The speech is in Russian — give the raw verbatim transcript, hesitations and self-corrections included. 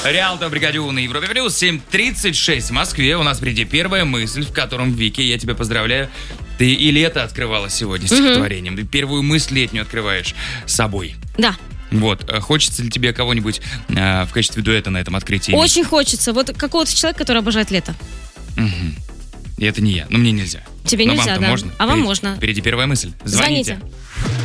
Реалто в бригаде У на Европе Плюс. семь тридцать шесть в Москве. У нас впереди первая мысль, в котором, Вики, я тебя поздравляю. Ты и лето открывала сегодня стихотворением. Ты первую мысль летнюю открываешь собой. Да. Вот. Хочется ли тебе кого-нибудь э, в качестве дуэта на этом открытии? Очень хочется. Вот какого-то человека, который обожает лето. Угу. И это не я. Но мне нельзя. Тебе Но нельзя, вам-то да. можно. А вам Впереди- можно. Впереди первая мысль. Звоните. Звоните.